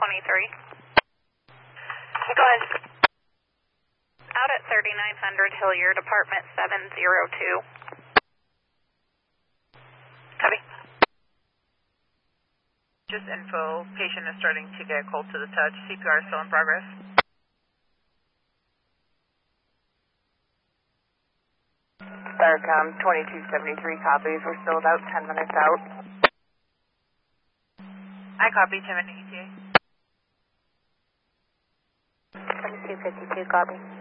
Go ahead. Out at 3900 Hilliard, apartment 702. Copy. Just info, patient is starting to get cold to the touch. CPR is still in progress. Starcom 2273 copies. We're still about 10 minutes out. I copy 10 minute ETA. 2252 copy.